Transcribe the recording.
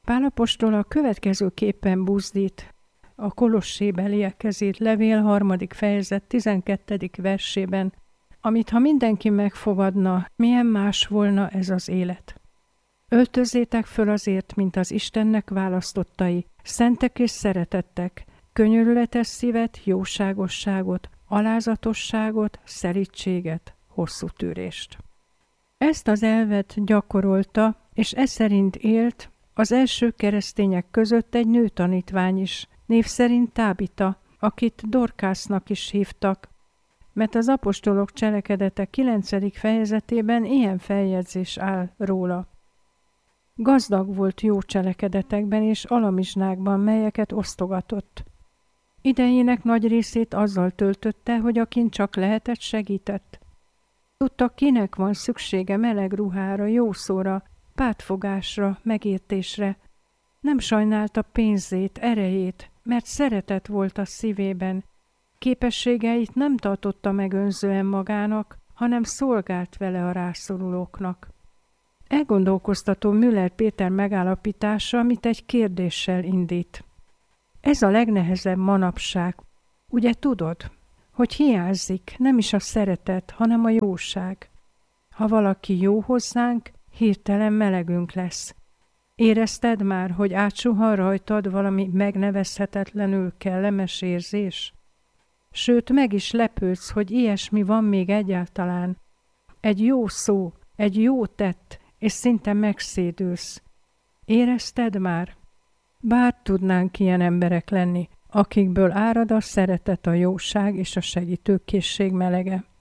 Pál apostol a következőképpen buzdít a Kolossébeliek kezét levél 3. fejezet 12. versében, amit ha mindenki megfogadna, milyen más volna ez az élet. Öltözzétek föl azért, mint az Istennek választottai, szentek és szeretettek, könyörületes szívet, jóságosságot, alázatosságot, szelídséget, hosszú tűrést. Ezt az elvet gyakorolta, és e szerint élt az első keresztények között egy nőtanítvány is, név szerint Tábita, akit Dorkásznak is hívtak, mert az apostolok cselekedete 9. fejezetében ilyen feljegyzés áll róla. Gazdag volt jó cselekedetekben és alamizsnákban, melyeket osztogatott. Idejének nagy részét azzal töltötte, hogy akin csak lehetett, segített. Tudta, kinek van szüksége meleg ruhára, jó szóra, pártfogásra, megértésre. Nem sajnálta pénzét, erejét, mert szeretet volt a szívében. Képességeit nem tartotta meg önzően magának, hanem szolgált vele a rászorulóknak. Elgondolkoztató Müller Péter megállapítása, amit egy kérdéssel indít. Ez a legnehezebb manapság. Ugye tudod, hogy hiányzik nem is a szeretet, hanem a jóság. Ha valaki jó hozzánk, hirtelen melegünk lesz. Érezted már, hogy átsuhan rajtad valami megnevezhetetlenül kellemes érzés? Sőt, meg is lepődsz, hogy ilyesmi van még egyáltalán. Egy jó szó, egy jó tett, és szinte megszédülsz. Érezted már? Bár tudnánk ilyen emberek lenni, akikből árad a szeretet, a jóság és a segítőkészség melege.